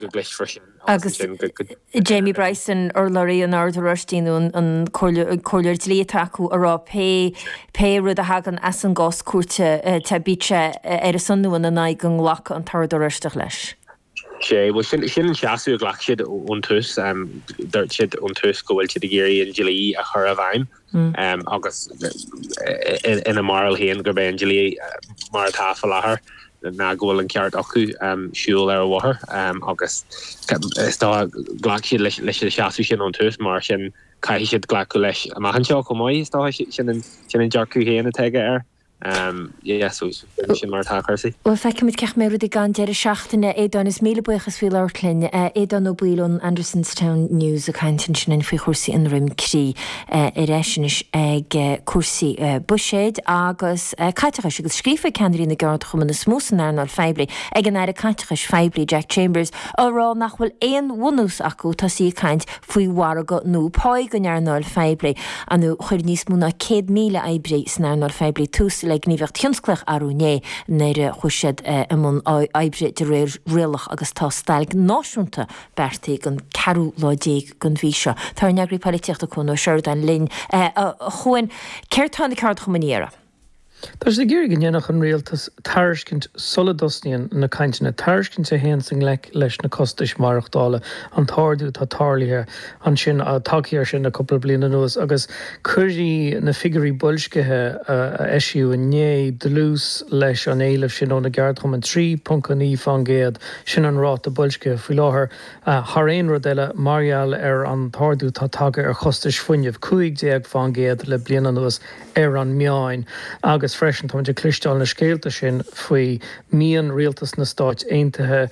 gleich frisin agus Jamie Bryson ar loí an ardúirtíún an choir lí acu ará pe rud a hagan as an gás cuate te bíte ar a sunúin a naig an lech an tardúiristeach leis. sé well sin seaú glach siad ón tús dúirt siad ón tús gohfuil siad a géirí an gelí a chur a bhaim agus ina marl héan gur bé an gelí mar táfa láthair na gohfuil an ceart acu siúil ar a bhathair agus istá glach siad leis a seaú sin ón tús mar sin cai siad glacu leis a maihan seo go maiid istá sin an dearcú héana teige ar sin mar táchasí. Well feicimiid ceach mé rud I gan deir seachtainna édan is míle buchas fi leirlinn édan ó bílún Andersonstown News a caiintin sin in fao chósaí an rim crí I réisinis ag cuasaí buséid agus caitechas agus scrífa ceanirí na gard chum na smósan ar feibli ag an air caitechas feibli Jack Chambers árá nach bhfuil éon bhúnús acu tá sí caint faoi warga nó páig an ar feibli anú chuir níos múna 100 míle eibrí san ar feibli tús le gníomhecht thionsclach arúné néire chuisiad imón eibrí de réir rialach agus tá stailg náisiúnta bertaí gan cearú ládéig gan bhí seo. Tá neagraí políteachta chun ó seir an linn chuin ceirtána card chumaníara. Tás na géir gnéannach an réaltas táircint solidosníon na caiintina táircint a héansing leis na costais marachtála an tárdú tá tárlaithe an sin a takeíar sin na coppla bliana nuas agus chuirí na figurí bolscithe a eisiú a né dlús leis an éileh sin ó na geardchum an 3 puncaní fangéad sin an rát a bolsce fú láthair Haréon rodile marial ar an tárdú tá tage ar chostais funineh 15 fangéad le bliana nuas ar an meáin agus freisin tá de clistáil na scéalta sin faoi míon rialtas na stáit aontaithe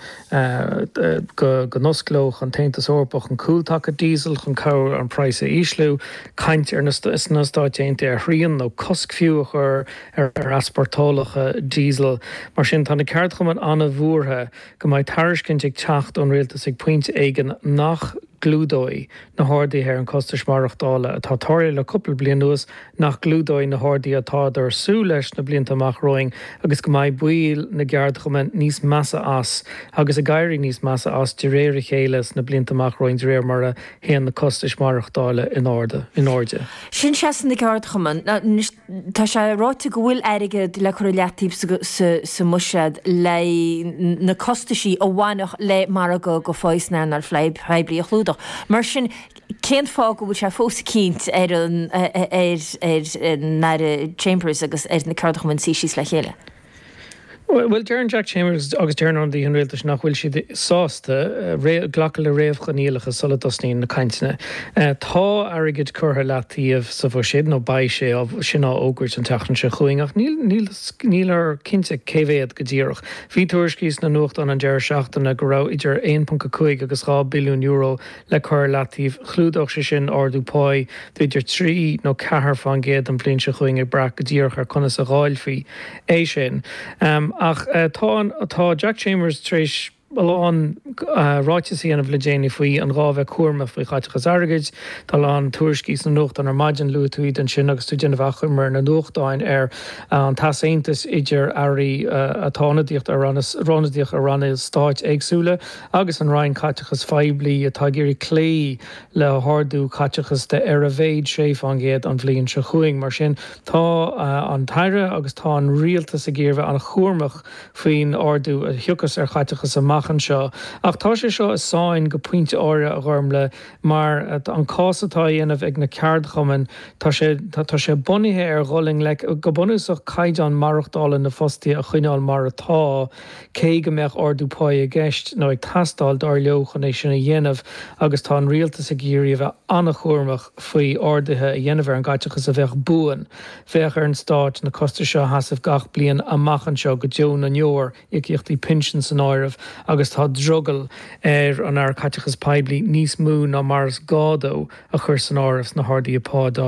go nosclóch an taontas orpach an cúltacha dísel chun cabhar an praise íslú caint ar na stáit aonta ar thrion nó coscfiúach ar asportálacha dísel mar sin tá na ceart chum an anna bhuathe go mbeidh táircint ag teacht ón rialtas ag pointe éigen nach glúdói na hádaí ar an costais marachtála atá táir le coppla bliain nuas nach glúdói na hádaí atá ar sú leis na blianta amach roing agus go mbeidh buil na geardchumann níos massa as agus a gaiirí níos massa as de réir chéiles na blianta amach roing de réir mar a héan na costais marachtála in áde. Sin seasan na geardchumann tá sé ráte go bhfuil aige le chu leatíh sa muisead le na costaisí ó bhhainach le mar go fáisna ar fleiblií a chlúdach. Mar sin cén fá go bhfuil sé fósa cínt ar Chambers agus ar na cardachmann síos le chéile. Well, Darren Jack Chambers agus Darren on the Henrieltas nach bhfuil siad sásta ghlacha le réamh chaníalacha solidosníí na caiintina. Tá airgid curtha leatíomh sa bh siad nó baid sé sin á ógurt an techan se chuingach níl ar cinnte céhéad go ddíireach. Bhí tuairiscís na nuacht an deir seachtainna go raibh idir 1.5 agus 2 billiún euro le chur leatíomh chlúdach sé sin ardú páid idir 3 nó 4 fangéad an bblin se chuing ag brac go ddíireach ar conas a gháilfaí é sin. Ach tá Jack Chambers tréis Alán ráitií anmh le déanaine faoi an gábheith cuarma faoi chaitechas airgid, Tá an tuairiscís na nuacht an ar maidin luúid an sin agus tú déanamh chumar na nuachtáin ar an tasaontas idir airí atánadíocht ar rannadíocht ar ranna stáit agsúla agus an rain chaitechas feibli atá géirí clé le hardú chaitechas de ar a bhéid séf angéad an bblion se chuing mar sin tá an taire agus tá an rialtas a ggéirbh an chuarmach faoin ardú a thiocas ar chaitechas a seo. Ach tá sé seo is sáin go puinte áire a gharmle mar an cásatá dhéanamh ag na ceardchumann tá sé bunithe ar gholing le go bunúsach caiid an marachtála na fostí a chuineáil mar atá cé go meach ardúpáid a gceist nó ag tastáil dar leochan é sinna dhéanamh agus tá an rialtas a géirí bheith anna chuirmach faoi ordathe a dhéanamh ar an gaiitechas a bheith buan. Bheith ar an stáit na costa seo hasamh gach blion amachchan seo go deo na neor ag íochtaí pension san áirimh agus tá druggal ar an air caitechas peibli níos mú ná mars gádó a chur san áras na hardaí apá dá réir.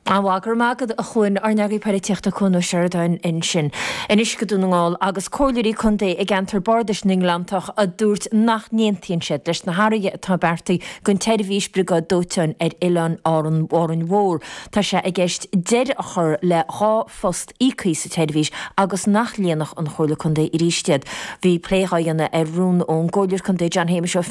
Áhagur mágad a chuin arneagaí peiriteachta chun seirdain in sin. Inis go dúnaáil agus cóirí chundé i gceantar bordas Ninglandach a dúirt nach níontíonn siad leis na Haraige atá bertaí gon teirhís brigá dótein Ilan áran mhór. Tá sé i gceist dead a chur le há fost ícaí sa teirhís agus nach líanach an chóla chundé i ríistead. Bhí pléáanna rún ón ggóir chundé John Hamish